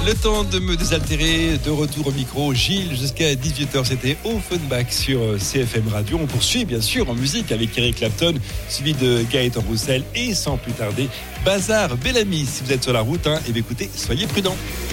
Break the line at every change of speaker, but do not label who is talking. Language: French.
Le temps de me désaltérer, de retour au micro, Gilles, jusqu'à 18h, c'était Offenbach sur CFM Radio. On poursuit bien sûr en musique avec Eric Clapton, suivi de Gaëtan Roussel et sans plus tarder, Bazar Bellamy. Si vous êtes sur la route, et bien écoutez, soyez prudents.